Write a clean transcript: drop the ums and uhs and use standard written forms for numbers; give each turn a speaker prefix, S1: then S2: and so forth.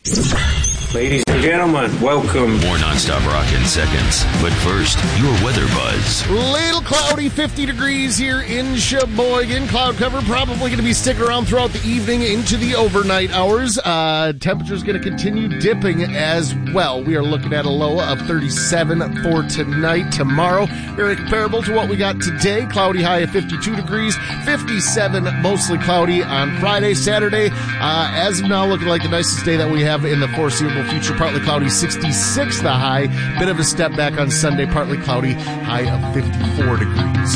S1: Ladies and gentlemen, welcome.
S2: More nonstop rock in seconds. But first, your weather buzz.
S3: Little cloudy, 50 degrees here in Sheboygan. Cloud cover probably going to be sticking around throughout the evening into the overnight hours. Temperature's going to continue dipping as well. We are looking at a low of 37 for tonight. Tomorrow, very comparable to what we got today. Cloudy high of 52 degrees, 57 mostly cloudy on Friday. Saturday, as of now, looking like the nicest day that we have in the foreseeable future. Partly cloudy, 66 the high. Bit of a step back on Sunday, partly cloudy, high of 54 degrees.